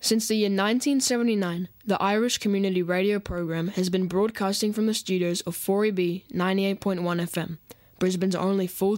Since the year 1979, the Irish Community Radio program has been broadcasting from the studios of 4EB 98.1 FM, Brisbane's only full